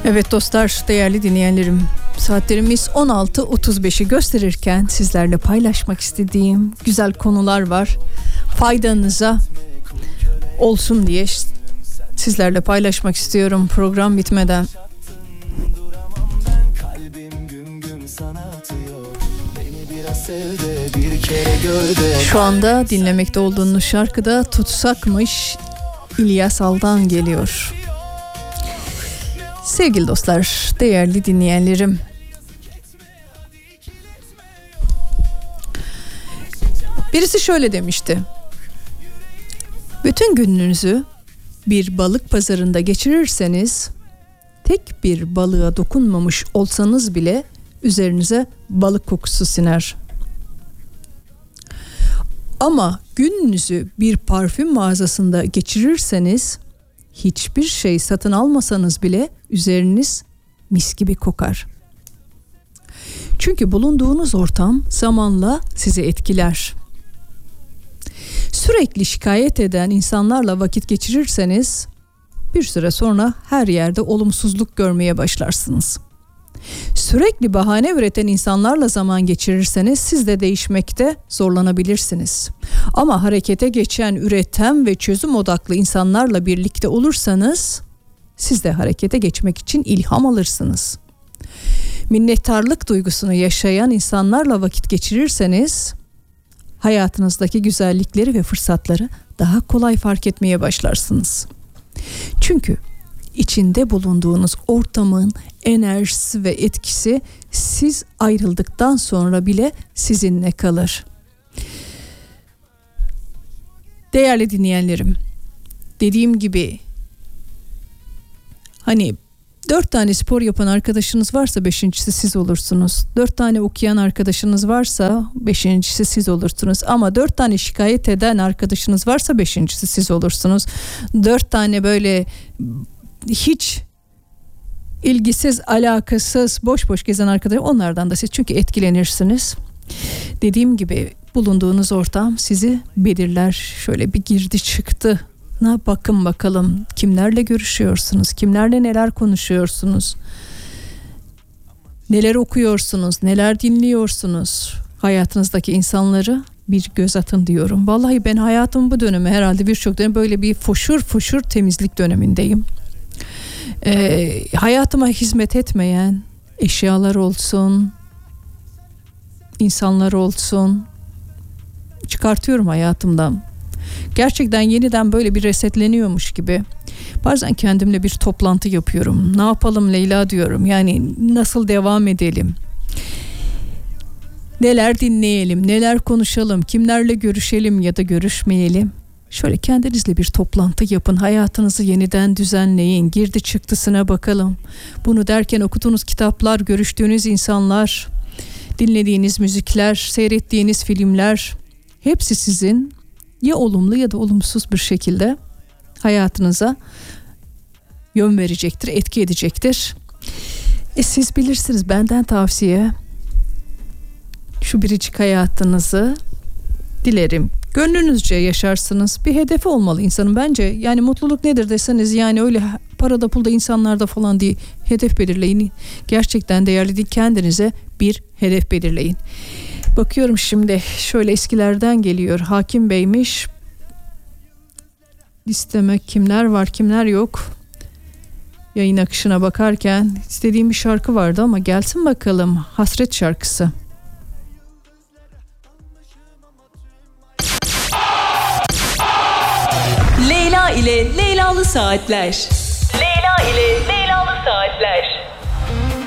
Evet dostlar, değerli dinleyenlerim, saatlerimiz 16.35'i gösterirken sizlerle paylaşmak istediğim güzel konular var. Faydanıza olsun diye sizlerle paylaşmak istiyorum program bitmeden. Şu anda dinlemekte olduğunuz şarkıda Tutsakmış İlyas Al'dan geliyor. Sevgili dostlar, değerli dinleyenlerim, birisi şöyle demişti: bütün gününüzü bir balık pazarında geçirirseniz, tek bir balığa dokunmamış olsanız bile üzerinize balık kokusu siner. Ama gününüzü bir parfüm mağazasında geçirirseniz, hiçbir şey satın almasanız bile üzeriniz mis gibi kokar. Çünkü bulunduğunuz ortam zamanla sizi etkiler. Sürekli şikayet eden insanlarla vakit geçirirseniz, bir süre sonra her yerde olumsuzluk görmeye başlarsınız. Sürekli bahane üreten insanlarla zaman geçirirseniz siz de değişmekte zorlanabilirsiniz. Ama harekete geçen, üreten ve çözüm odaklı insanlarla birlikte olursanız siz de harekete geçmek için ilham alırsınız. Minnettarlık duygusunu yaşayan insanlarla vakit geçirirseniz hayatınızdaki güzellikleri ve fırsatları daha kolay fark etmeye başlarsınız. Çünkü içinde bulunduğunuz ortamın enerjisi ve etkisi siz ayrıldıktan sonra bile sizinle kalır. Değerli dinleyenlerim, dediğim gibi hani 4 tane spor yapan arkadaşınız varsa 5.'si siz olursunuz. 4 tane okuyan arkadaşınız varsa 5.'si siz olursunuz. Ama 4 tane şikayet eden arkadaşınız varsa 5.'si siz olursunuz. 4 tane böyle hiç ilgisiz, alakasız, boş boş gezen arkadaşlar, onlardan da siz çünkü etkilenirsiniz. Dediğim gibi bulunduğunuz ortam sizi belirler. Şöyle bir girdi çıktı. Bakın bakalım kimlerle görüşüyorsunuz, kimlerle neler konuşuyorsunuz, neler okuyorsunuz, neler dinliyorsunuz. Hayatınızdaki insanları bir göz atın diyorum. Vallahi ben hayatımın bu dönemi, herhalde birçok dönem böyle bir foşur foşur temizlik dönemindeyim. Hayatıma hizmet etmeyen eşyalar olsun, insanlar olsun, çıkartıyorum hayatımdan. Gerçekten yeniden böyle bir resetleniyormuş gibi. Bazen kendimle bir toplantı yapıyorum. Ne yapalım Leyla diyorum. Yani nasıl devam edelim? Neler dinleyelim, neler konuşalım, kimlerle görüşelim ya da görüşmeyelim. Şöyle kendinizle bir toplantı yapın. Hayatınızı yeniden düzenleyin. Girdi çıktısına bakalım. Bunu derken okuduğunuz kitaplar, görüştüğünüz insanlar, dinlediğiniz müzikler, seyrettiğiniz filmler, hepsi sizin ya olumlu ya da olumsuz bir şekilde hayatınıza yön verecektir, etki edecektir. Siz bilirsiniz, benden tavsiye, şu biricik hayatınızı dilerim gönlünüzce yaşarsınız. Bir hedefi olmalı insanın bence. Yani mutluluk nedir deseniz, yani öyle parada pulda insanlarda falan değil. Hedef belirleyin. Gerçekten değerli değil, kendinize bir hedef belirleyin. Bakıyorum şimdi şöyle eskilerden geliyor. Hakim Bey'miş. Listeme kimler var kimler yok. Yayın akışına bakarken istediğim bir şarkı vardı ama gelsin bakalım. Hasret şarkısı. Leyla ile Leylalı Saatler. Leyla ile Leylalı Saatler.